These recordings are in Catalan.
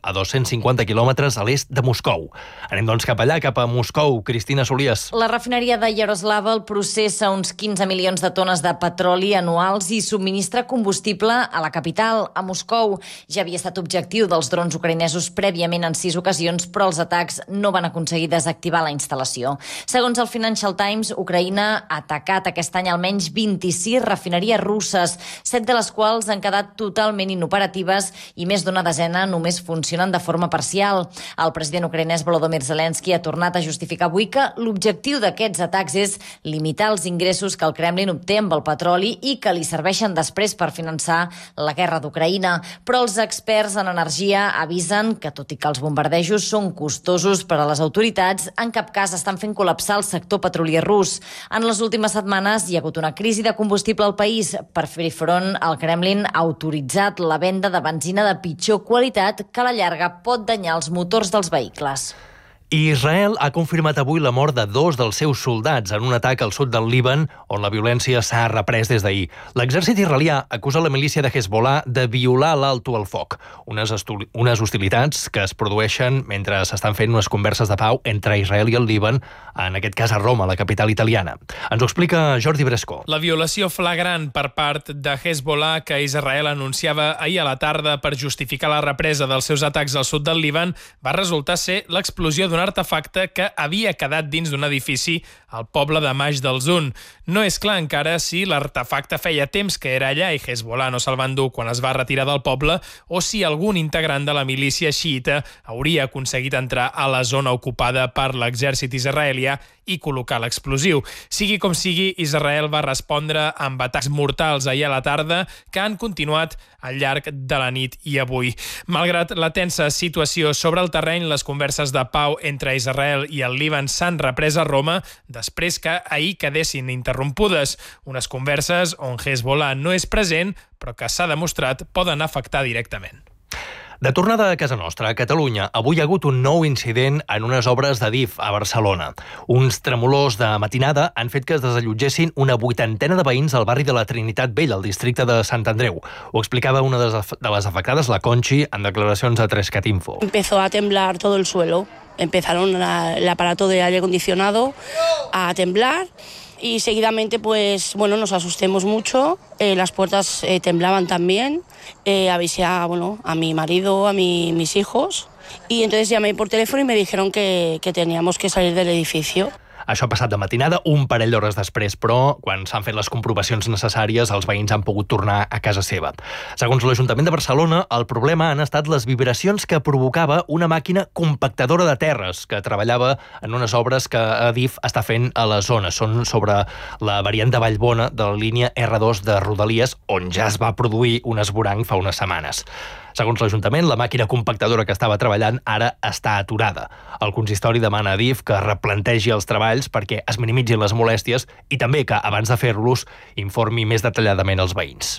a 250 quilòmetres a l'est de Moscou. Anem doncs cap allà, cap a Moscou. Cristina Solies. La refineria de Yaroslawl processa uns 15 milions de tones de petroli anuals i subministra combustible a la capital, a Moscou. Ja havia estat objectiu dels drons ucraïnesos prèviament en 6 ocasions, però els atacs no van aconseguir desactivar la instal·lació. Segons el Financial Times, Ucraïna ha atacat aquest any almenys 26 refineries russes, 7 de les quals han quedat totalment inoperatives i més d'una desena només funcionen de forma parcial. El president ucraïnès Volodymyr Zelensky ha tornat a justificar avui que l'objectiu d'aquests atacs és limitar els ingressos que el Kremlin obté amb el petroli i que li serveixen després per finançar la guerra d'Ucraïna. Però els experts en energia avisen que, tot i que els bombardejos són costosos per a les autoritats, en cap cas estan fent col·lapsar el sector petrolier rus. En les últimes setmanes hi ha hagut una crisi de combustible al país. Per fer front, el Kremlin ha autoritzat la venda de benzina de pitjor qualitat que a la llarga pot danyar els motors dels vehicles. Israel ha confirmat avui la mort de 2 dels seus soldats en un atac al sud del Líban, on la violència s'ha reprès des d'ahir. L'exèrcit israelià acusa la milícia de Hezbollah de violar l'alto al foc, unes hostilitats que es produeixen mentre s'estan fent unes converses de pau entre Israel i el Líban, en aquest cas a Roma, la capital italiana. Ens ho explica Jordi Bresco. La violació flagrant per part de Hezbollah que Israel anunciava ahir a la tarda per justificar la represa dels seus atacs al sud del Líban va resultar ser l'explosió d'un artefacte que havia quedat dins d'un edifici al poble de Maix del Zun. No és clar encara si l'artefacte feia temps que era allà i Hezbollah no se'l va endur quan es va retirar del poble o si algun integrant de la milícia xiita hauria aconseguit entrar a la zona ocupada per l'exèrcit israelià i col·locar l'explosiu. Sigui com sigui, Israel va respondre amb atacs mortals ahir a la tarda que han continuat al llarg de la nit i avui. Malgrat la tensa situació sobre el terreny, les converses de pau entre Israel i el Líban s'han reprès a Roma després que ahir quedessin interrompudes. Unes converses on Hezbollah no és present, però que s'ha demostrat poden afectar directament. De tornada a casa nostra, a Catalunya, avui hi ha hagut un nou incident en unes obres d'Adif a Barcelona. Uns tremolors de matinada han fet que es desallotgessin una 80ena de veïns al barri de la Trinitat Vella, al districte de Sant Andreu. Ho explicava una de les afectades, la Conchi, en declaracions a 3cat Info. Empezó a temblar todo el suelo. Empezaron el aparato de aire acondicionado a temblar y seguidamente nos asustemos mucho, las puertas temblaban también, avisé a mi marido, a mis hijos y entonces llamé por teléfono y me dijeron que teníamos que salir del edificio. Això ha passat de matinada un parell d'hores després, però quan s'han fet les comprovacions necessàries, els veïns han pogut tornar a casa seva. Segons l'Ajuntament de Barcelona, el problema han estat les vibracions que provocava una màquina compactadora de terres que treballava en unes obres que Adif està fent a la zona. Són sobre la variant de Vallbona de la línia R2 de Rodalies, on ja es va produir un esvoranc fa unes setmanes. Segons l'Ajuntament, la màquina compactadora que estava treballant ara està aturada. El consistori demana a Adif que replantegi els treballs perquè es minimitzin les molèsties i també que, abans de fer-los, informi més detalladament els veïns.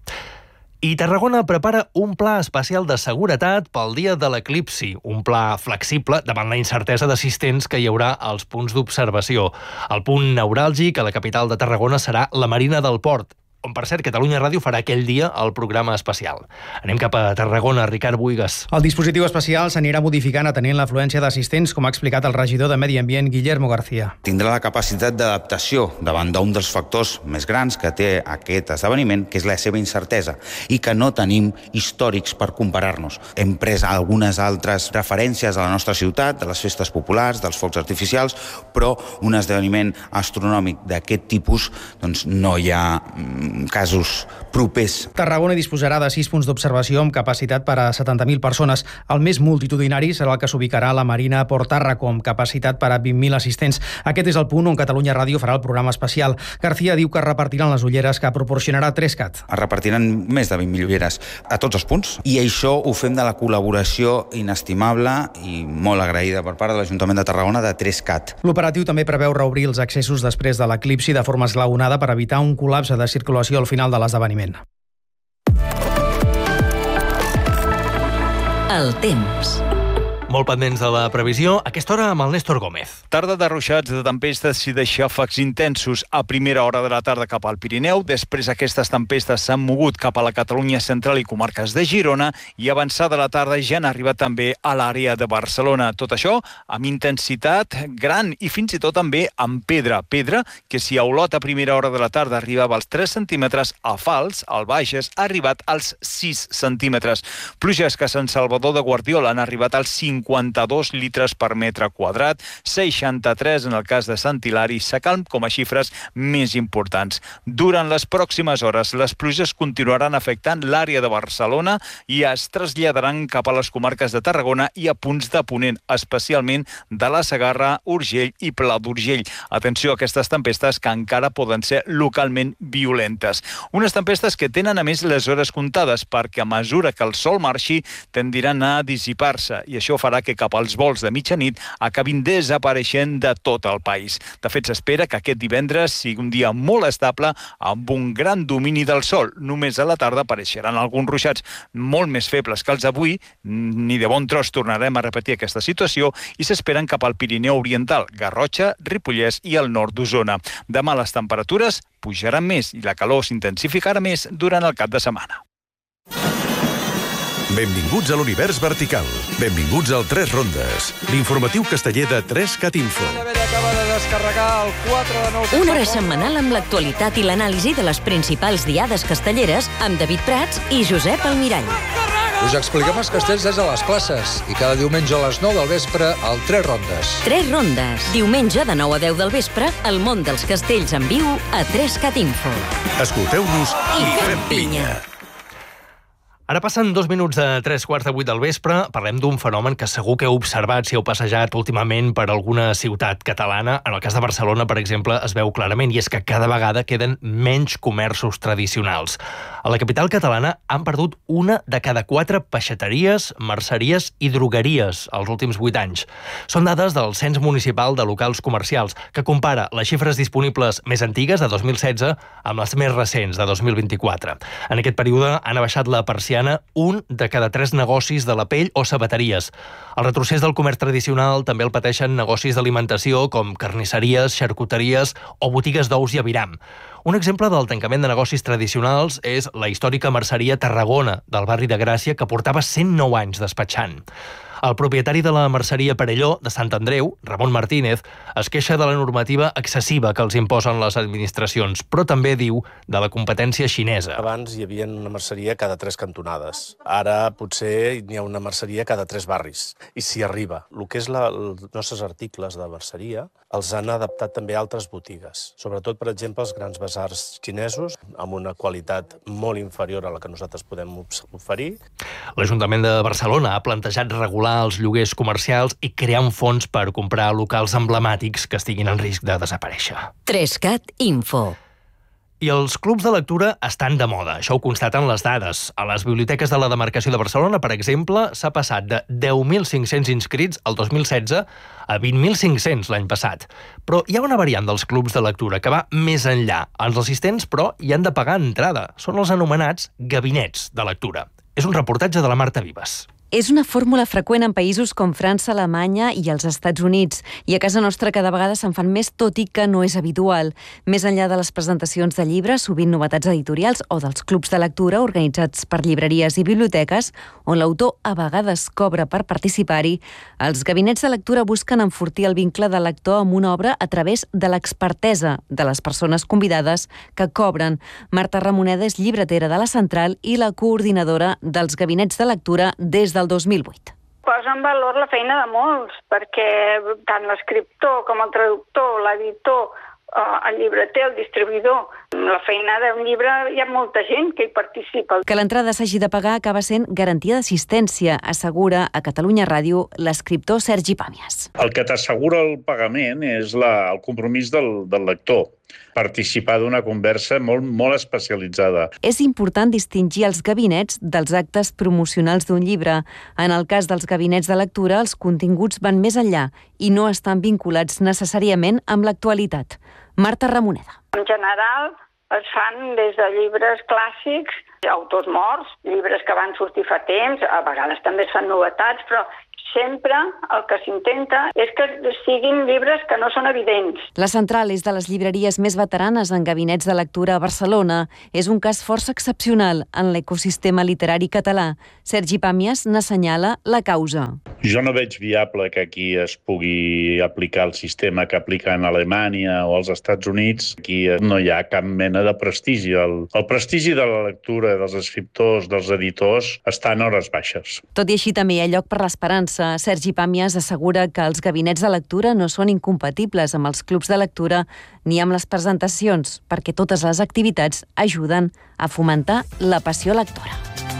I Tarragona prepara un pla especial de seguretat pel dia de l'eclipsi, un pla flexible davant la incertesa d'assistents que hi haurà als punts d'observació. El punt neuràlgic a la capital de Tarragona serà la Marina del Port, on, per cert, Catalunya Ràdio farà aquell dia el programa especial. Anem cap a Tarragona, Ricard Buigas. El dispositiu especial s'anirà modificant atenent l'afluència d'assistents, com ha explicat el regidor de Medi Ambient, Guillermo García. Tindrà la capacitat d'adaptació davant d'un dels factors més grans que té aquest esdeveniment, que és la seva incertesa, i que no tenim històrics per comparar-nos. Hem pres algunes altres referències a la nostra ciutat, de les festes populars, dels focs artificials, però un esdeveniment astronòmic d'aquest tipus no hi ha casos propers. Tarragona disposarà de 6 punts d'observació amb capacitat per a 70.000 persones. El més multitudinari serà el que s'ubicarà a la Marina Port Tàrraco, amb capacitat per a 20.000 assistents. Aquest és el punt on Catalunya Ràdio farà el programa especial. García diu que repartiran les ulleres que proporcionarà 3cat. Es repartiran més de 20.000 ulleres a tots els punts i això ho fem de la col·laboració inestimable i molt agraïda per part de l'Ajuntament de Tarragona de 3cat. L'operatiu també preveu reobrir els accessos després de l'eclipsi de forma esglaonada per evitar un col·lapse de circulació al final de l'esdeveniment. El temps. Molt pendents de la previsió, a aquesta hora amb el Néstor Gómez. Tarda de ruixats, de tempestes i de xàfecs intensos a primera hora de la tarda cap al Pirineu. Després aquestes tempestes s'han mogut cap a la Catalunya central i comarques de Girona i avançada la tarda ja han arribat també a l'àrea de Barcelona. Tot això amb intensitat gran i fins i tot també amb pedra. Pedra que si a Olot a primera hora de la tarda arribava als 3 centímetres, a Fals, al Bages, ha arribat als 6 centímetres. Pluges que a Sant Salvador de Guardiola han arribat als 52 litres per metre quadrat, 63 en el cas de Sant Hilari, Sacalm com a xifres més importants. Durant les pròximes hores, les pluges continuaran afectant l'àrea de Barcelona i es traslladaran cap a les comarques de Tarragona i a punts de Ponent, especialment de la Segarra, Urgell i Pla d'Urgell. Atenció a aquestes tempestes que encara poden ser localment violentes. Unes tempestes que tenen a més les hores comptades perquè a mesura que el sol marxi tendiran a dissipar-se i això farà que cap als vols de mitjanit acabin desapareixent de tot el país. De fet, s'espera que aquest divendres sigui un dia molt estable amb un gran domini del sol. Només a la tarda apareixeran alguns ruixats molt més febles que els d'avui. Ni de bon tros tornarem a repetir aquesta situació i s'esperen cap al Pirineu Oriental, Garrotxa, Ripollès i el nord d'Osona. Demà les temperatures pujaran més i la calor s'intensificarà més durant el cap de setmana. Benvinguts a l'univers vertical. Benvinguts al 3 Rondes, l'informatiu casteller de 3CAT Info. Una hora setmanal amb l'actualitat i l'anàlisi de les principals diades castelleres amb David Prats i Josep Almirall. Us expliquem els castells des de les places i cada diumenge a les 9 del vespre al 3 Rondes. 3 Rondes. Diumenge de 9 a 10 del vespre, el món dels castells en viu a 3CAT Info. Escolteu-nos i fem pinya. Ara passen 2 minuts de 3:15 del vespre. Parlem d'un fenomen que segur que heu observat si heu passejat últimament per alguna ciutat catalana. En el cas de Barcelona, per exemple, es veu clarament, i és que cada vegada queden menys comerços tradicionals. A la capital catalana han perdut 1 de cada 4 peixateries, merceries i drogueries els últims 8 anys. Són dades del Cens Municipal de Locals Comercials, que compara les xifres disponibles més antigues, de 2016, amb les més recents, de 2024. En aquest període han abaixat la persiana 1 de cada 3 negocis de la pell o sabateries. El retrocés del comerç tradicional també el pateixen negocis d'alimentació com carnisseries, xarcuteries o botigues d'ous i aviram. Un exemple del tancament de negocis tradicionals és la històrica merceria Tarragona, del barri de Gràcia, que portava 109 anys despatxant. El propietari de la merceria Perelló, de Sant Andreu, Ramon Martínez, es queixa de la normativa excessiva que els imposen les administracions, però també diu de la competència xinesa. Abans hi havia una merceria cada 3 cantonades. Ara potser n'hi ha una merceria cada 3 barris. I s'hi arriba. El que és els nostres articles de merceria els han adaptat també a altres botigues. Sobretot, per exemple, els grans basars xinesos, amb una qualitat molt inferior a la que nosaltres podem oferir. L'Ajuntament de Barcelona ha plantejat regular els lloguers comercials i crear un fons per comprar locals emblemàtics que estiguin en risc de desaparèixer. 3CAT Info. I els clubs de lectura estan de moda, això ho constaten les dades. A les biblioteques de la demarcació de Barcelona, per exemple, s'ha passat de 10.500 inscrits el 2016 a 20.500 l'any passat. Però hi ha una variant dels clubs de lectura que va més enllà. Els assistents, però, hi han de pagar entrada. Són els anomenats gabinets de lectura. És un reportatge de la Marta Vives. És una fórmula freqüent en països com França, Alemanya i els Estats Units, i a casa nostra cada vegada se'n fan més, tot i que no és habitual. Més enllà de les presentacions de llibres, sovint novetats editorials o dels clubs de lectura organitzats per llibreries i biblioteques, on l'autor a vegades cobra per participar-hi, els gabinets de lectura busquen enfortir el vincle del lector amb una obra a través de l'expertesa de les persones convidades que cobren. Marta Ramoneda és llibretera de la Central i la coordinadora dels gabinets de lectura des del 2008. Posa en valor la feina de molts, perquè tant l'escriptor com el traductor, l'editor, el llibreter, el distribuïdor, la feina d'un llibre hi ha molta gent que hi participa. Que l'entrada s'hagi de pagar acaba sent garantia d'assistència, assegura a Catalunya Ràdio l'escriptor Sergi Pàmies. El que t'assegura el pagament és el compromís del lector. Participar d'una conversa molt especialitzada. És important distingir els gabinets dels actes promocionals d'un llibre. En el cas dels gabinets de lectura, els continguts van més enllà i no estan vinculats necessàriament amb l'actualitat. Marta Ramoneda. En general, es fan des de llibres clàssics, autors morts, llibres que van sortir fa temps, a vegades també es fan novetats, però sempre el que s'intenta és que siguin llibres que no són evidents. La Central és de les llibreries més veteranes en gabinets de lectura a Barcelona. És un cas força excepcional en l'ecosistema literari català. Sergi Pàmies n'assenyala la causa. Jo no veig viable que aquí es pugui aplicar el sistema que apliquen a Alemanya o als Estats Units. Aquí no hi ha cap mena de prestigi. El prestigi de la lectura, dels escriptors, dels editors, està en hores baixes. Tot i així també hi ha lloc per l'esperança. Sergi Pàmies assegura que els gabinets de lectura no són incompatibles amb els clubs de lectura ni amb les presentacions, perquè totes les activitats ajuden a fomentar la passió lectora.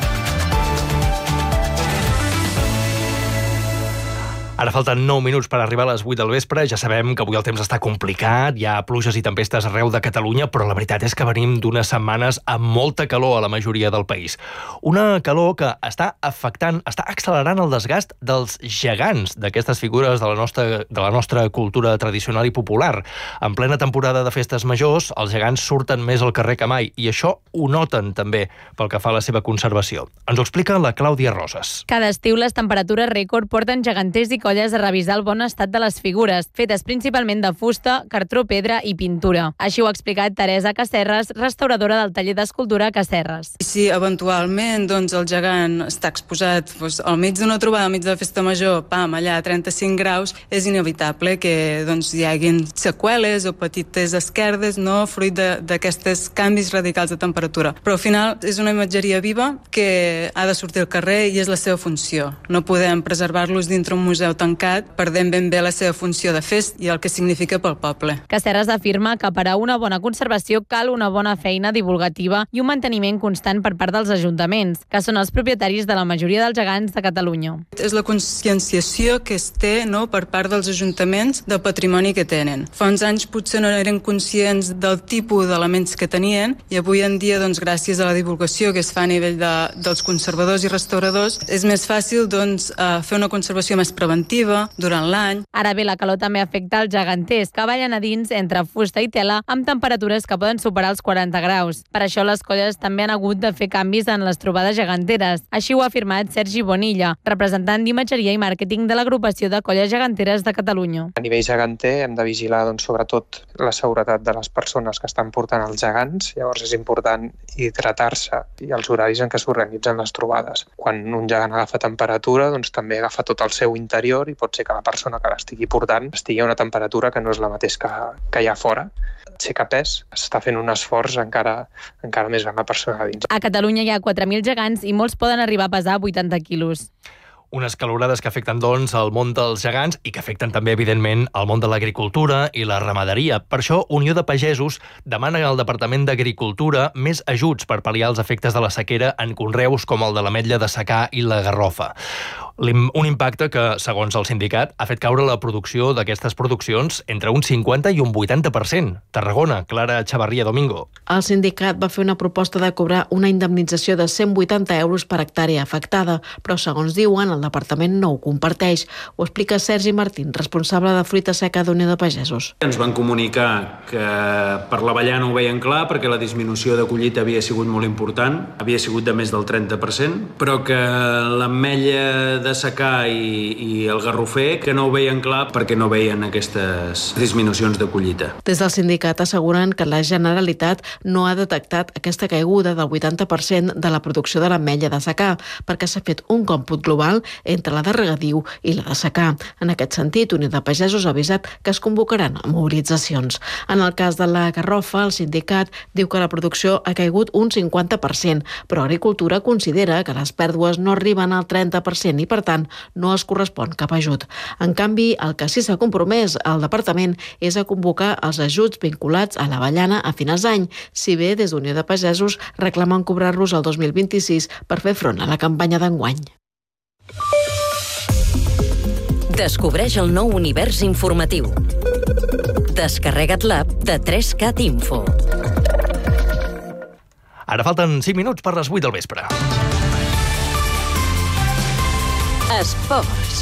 Ara falten 9 minuts per arribar a les 8 del vespre. Ja sabem que avui el temps està complicat, hi ha pluges i tempestes arreu de Catalunya, però la veritat és que venim d'unes setmanes amb molta calor a la majoria del país. Una calor que està accelerant el desgast dels gegants, d'aquestes figures de la nostra cultura tradicional i popular. En plena temporada de festes majors, els gegants surten més al carrer que mai, i això ho noten també pel que fa a la seva conservació. Ens ho explica la Clàudia Roses. Cada estiu les temperatures rècord porten geganters i colles a revisar el bon estat de les figures, fetes principalment de fusta, cartró, pedra i pintura. Així ho ha explicat Teresa Casserres, restauradora del taller d'escultura Casserres. Si eventualment el gegant està exposat al mig d'una trobada, al mig de la festa major, allà a 35 graus, és inevitable que hi haguin seqüeles o petites esquerdes, fruit d'aquests canvis radicals de temperatura. Però al final és una imatgeria viva que ha de sortir al carrer i és la seva funció. No podem preservar-los dintre un museu tancat, perdent ben bé la seva funció de fest i el que significa pel poble. Casserres afirma que per a una bona conservació cal una bona feina divulgativa i un manteniment constant per part dels ajuntaments, que són els propietaris de la majoria dels gegants de Catalunya. És la conscienciació que es té per part dels ajuntaments del patrimoni que tenen. Fa uns anys potser no eren conscients del tipus d'elements que tenien i avui en dia, gràcies a la divulgació que es fa a nivell dels conservadors i restauradors, és més fàcil fer una conservació més preventiva durant l'any. Ara bé, la calor també afecta els geganters, que ballen a dins entre fusta i tela amb temperatures que poden superar els 40 graus. Per això les colles també han hagut de fer canvis en les trobades geganteres. Així ho ha afirmat Sergi Bonilla, representant d'imatgeria i màrqueting de l'agrupació de colles geganteres de Catalunya. A nivell geganter hem de vigilar sobretot la seguretat de les persones que estan portant els gegants. Llavors és important hidratar-se i els horaris en què s'organitzen les trobades. Quan un gegant agafa temperatura, també agafa tot el seu interior i pot ser que la persona que l'estigui portant estigui a una temperatura que no és la mateixa que hi ha fora. Aixeca pes, està fent un esforç encara més gran la persona dins. A Catalunya hi ha 4.000 gegants i molts poden arribar a pesar 80 quilos. Unes calorades que afecten, el món dels gegants i que afecten també, evidentment, el món de l'agricultura i la ramaderia. Per això, Unió de Pagesos demana al Departament d'Agricultura més ajuts per pal·liar els efectes de la sequera en conreus com el de l'ametlla de secà i la garrofa. Un impacte que, segons el sindicat, ha fet caure la producció d'aquestes produccions entre un 50 i un 80%. Tarragona, Clara Chavarría Domingo. El sindicat va fer una proposta de cobrar una indemnització de 180 euros per hectàrea afectada, però, segons diuen, el departament no ho comparteix. Ho explica Sergi Martín, responsable de fruita seca d'Unió de Pagesos. Ens van comunicar que per l'avellana ho veien clar perquè la disminució de collita havia sigut molt important, havia sigut de més del 30%, però que l'ametlla de secà i el garrofer que no ho veien clar perquè no veien aquestes disminucions de collita. Des del sindicat asseguren que la Generalitat no ha detectat aquesta caiguda del 80% de la producció de l'ametlla de secà perquè s'ha fet un còmput global entre la de regadiu i la de secà. En aquest sentit, Unió de Pagesos ha avisat que es convocaran mobilitzacions. En el cas de la garrofa, el sindicat diu que la producció ha caigut un 50%, però Agricultura considera que les pèrdues no arriben al 30% i, per tant, no es correspon cap ajut. En canvi, el que sí s'ha compromès al departament és a convocar els ajuts vinculats a l'avellana a finals d'any, si bé des d'Unió de Pagesos reclamen cobrar-los el 2026 per fer front a la campanya d'enguany. Descobreix el nou univers informatiu. Descarrega't l'app de 3CAT Info. Ara falten 5 minuts per les 8 del vespre. Esports.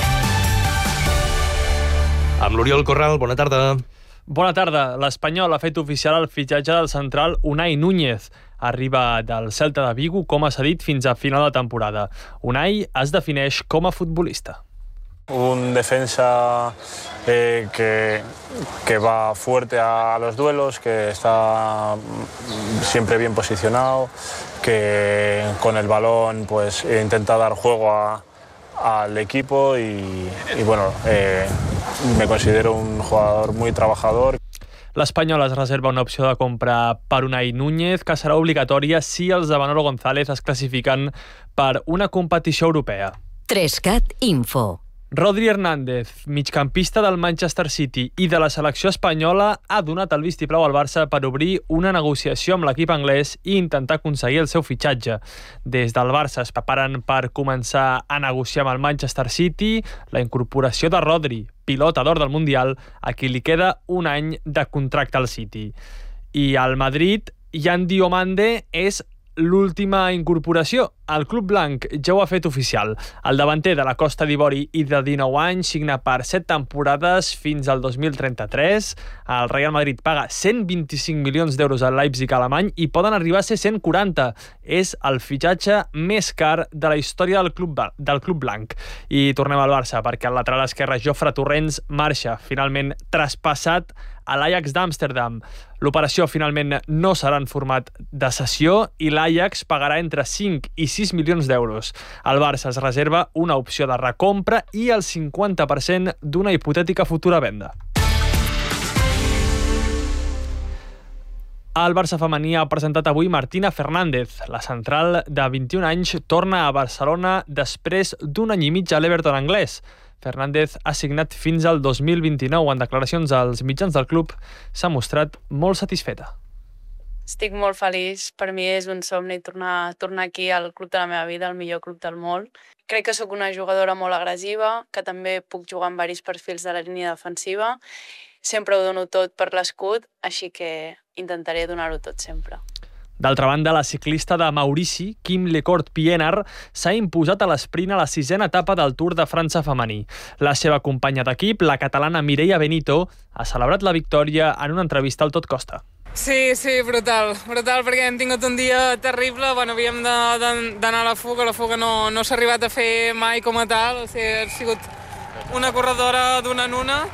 Amb l'Oriol Corral, bona tarda. Bona tarda. L'Espanyol ha fet oficial el fitxatge del central Unai Núñez. Arriba del Celta de Vigo com a cedit fins a final de temporada. Unai es defineix com a futbolista. Un defensa que va fuerte a los duelos, que está siempre bien posicionado, que con el balón pues intenta dar juego al equipo y bueno, me considero un jugador muy trabajador. L'Espanyol es reserva una opció de compra per Unai Núñez, que serà obligatòria si els de Manolo González es classifiquen per una competició europea. 3CAT Info. Rodri Hernández, migcampista del Manchester City i de la selecció espanyola, ha donat el vistiplau al Barça per obrir una negociació amb l'equip anglès i intentar aconseguir el seu fitxatge. Des del Barça es preparen per començar a negociar amb el Manchester City la incorporació de Rodri, pilota d'or del Mundial, a qui li queda un any de contracte al City. I al Madrid, Yan Diomande és l'última incorporació. El club blanc ja ho ha fet oficial. El davanter de la Costa d'Ivori i de 19 anys signa per 7 temporades fins al 2033. El Real Madrid paga 125 milions d'euros al Leipzig alemany i poden arribar a ser 140. És el fitxatge més car de la història del club blanc. I tornem al Barça, perquè el lateral esquerre Jofre Torrents marxa, finalment traspassat a l'Ajax d'Amsterdam. L'operació finalment no serà en format de cessió i l'Ajax pagarà entre 5 i 6 milions d'euros. El Barça es reserva una opció de recompra i el 50% d'una hipotètica futura venda. El Barça femení ha presentat avui Martina Fernández. La central de 21 anys torna a Barcelona després d'un any i mig a l'Everton anglès. Fernández ha signat fins al 2029. En declaracions als mitjans del club s'ha mostrat molt satisfeta. Estic molt feliç. Per mi és un somni tornar aquí al club de la meva vida, el millor club del món. Crec que sóc una jugadora molt agressiva, que també puc jugar en diversos perfils de la línia defensiva. Sempre ho dono tot per l'escut, així que intentaré donar-ho tot sempre. D'altra banda, la ciclista de Maurici, Kim Lecourt-Pienaar, s'ha imposat a l'esprint a la 6ª etapa del Tour de França femení. La seva companya d'equip, la catalana Mireia Benito, ha celebrat la victòria en una entrevista al Tot Costa. Sí, brutal, perquè hem tingut un dia terrible, havíem d'anar a la fuga no s'ha arribat a fer mai com a tal, o sigui, ha sigut una corredora d'una en una,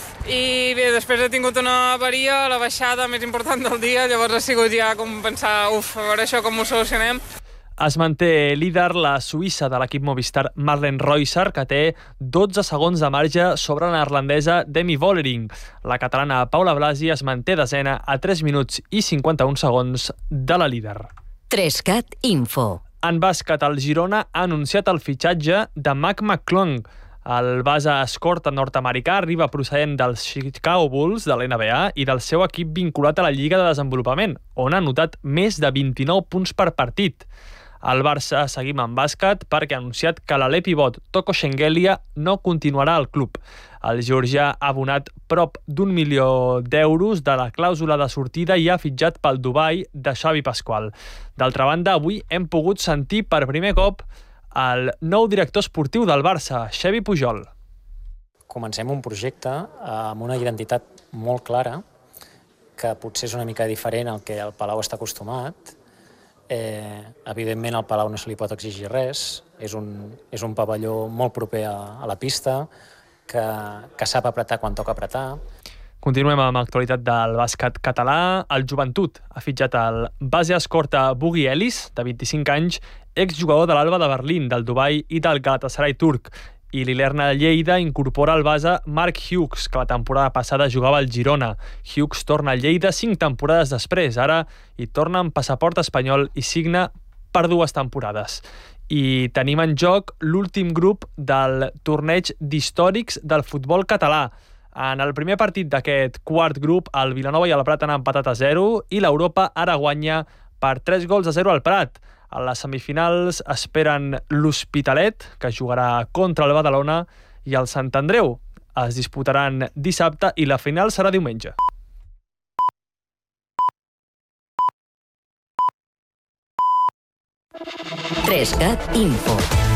i bé, després he tingut una avaria, la baixada més important del dia, llavors ha sigut ja com pensar, a veure això com ho solucionem. Es manté líder la suïssa de l'equip Movistar Marlen Reusser, que té 12 segons de marge sobre la neerlandesa Demi Vollering. La catalana Paula Blasi es manté desena a 3 minuts i 51 segons de la líder. 3CAT Info. En bàsquet, el Girona ha anunciat el fitxatge de Mac McClung. El base escorta nord-americà arriba procedent dels Chicago Bulls de l'NBA i del seu equip vinculat a la Lliga de Desenvolupament, on ha anotat més de 29 punts per partit. El Barça seguim en bàsquet perquè ha anunciat que l'alè pivot Toko Shengelia no continuarà al club. El georgià ha abonat prop d'1 milió d'euros de la clàusula de sortida i ha fitxat pel Dubai de Xavi Pasqual. D'altra banda, avui hem pogut sentir per primer cop el nou director esportiu del Barça, Xavi Pujol. Comencem un projecte amb una identitat molt clara, que potser és una mica diferent al que el Palau està acostumat. Evidentment, al Palau no se li pot exigir res. És un pavelló molt proper a la pista, que sap apretar quan toca apretar. Continuem amb l'actualitat del bàsquet català. El Joventut ha fitxat el base escorta Bugui Ellis, de 25 anys, exjugador de l'Alba de Berlín, del Dubai i del Galatasaray turc. I l'Ilerna de Lleida incorpora el base Mark Hughes, que la temporada passada jugava al Girona. Hughes torna a Lleida 5 temporades després. Ara hi torna amb passaport espanyol i signa per 2 temporades. I tenim en joc l'últim grup del torneig d'històrics del futbol català. En el primer partit d'aquest quart grup, el Vilanova i el Prat han empatat a 0 i l'Europa ara guanya per 3-0 al Prat. A les semifinals esperen l'Hospitalet, que jugarà contra el Badalona, i el Sant Andreu. Es disputaran dissabte i la final serà diumenge. Info.